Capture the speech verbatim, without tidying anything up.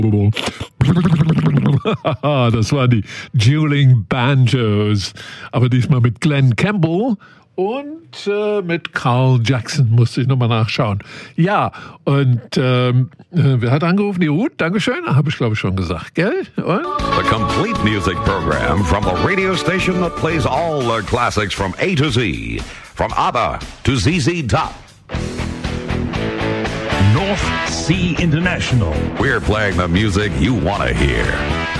Das waren die Dueling Banjos, aber diesmal mit Glenn Campbell und äh, mit Carl Jackson, musste ich nochmal nachschauen. Ja, und ähm, wer hat angerufen? Die Ruth, Dankeschön, habe ich glaube ich schon gesagt, gell? Und? The complete music program from the radio station that plays all the classics from A to Z, from ABBA to Z Z Top. North Sea International. We're playing the music you want to hear.